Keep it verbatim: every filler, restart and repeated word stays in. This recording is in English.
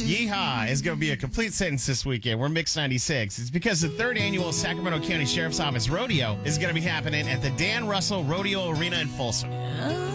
Yeehaw is going to be a complete sentence this weekend. We're Mix ninety-six. It's because the third annual Sacramento County Sheriff's Office Rodeo is going to be happening at the Dan Russell Rodeo Arena in Folsom.